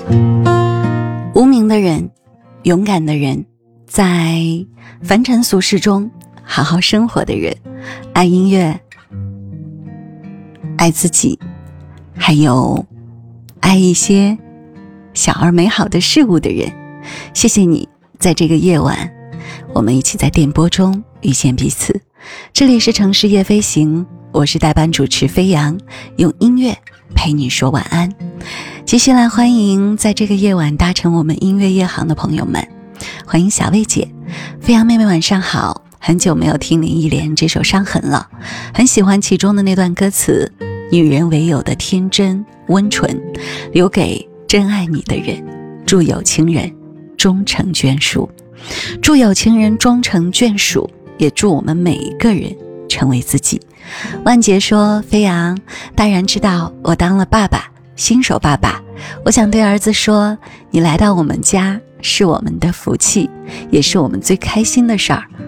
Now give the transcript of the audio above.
无名的人，勇敢的人，在凡尘俗世中好好生活的人，爱音乐，爱自己，还有爱一些小而美好的事物的人。谢谢你在这个夜晚，我们一起在电波中遇见彼此。这里是城市夜飞行，我是代班主持飞扬，用音乐陪你说晚安。接下来欢迎在这个夜晚搭乘我们音乐夜航的朋友们，欢迎小魏姐。飞扬妹妹晚上好，很久没有听林忆莲这首伤痕了，很喜欢其中的那段歌词，女人唯有的天真温纯，留给真爱你的人，祝有情人终成眷属。祝有情人终成眷属，也祝我们每一个人成为自己。万杰说，飞扬大然知道我当了爸爸，新手爸爸，我想对儿子说，你来到我们家是我们的福气，也是我们最开心的事儿。